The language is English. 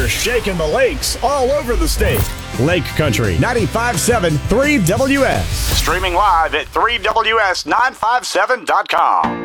We're shaking the lakes all over the state. Lake Country 95.7 3WS. Streaming live at 3WS957.com.